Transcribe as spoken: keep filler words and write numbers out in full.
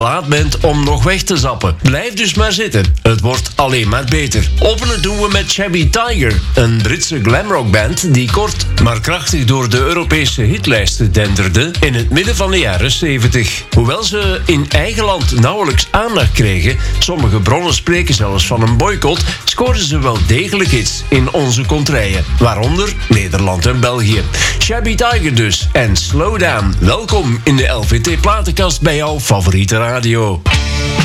laat bent om nog weg te zappen. Blijf dus maar zitten. Het wordt alleen maar beter. Openen doen we met Shabby Tiger, een Britse glamrockband die kort, maar krachtig door de Europese hitlijsten denderde in het midden van de jaren zeventig. Hoewel ze in eigen land nauwelijks aandacht kregen, sommige bronnen spreken zelfs van een boycott, scoorden ze wel degelijk hits in onze contraien, waaronder Nederland en België. Shabby Tiger dus en Slow Down. Welkom in de L V T-platenkast bij jouw favoriete radio.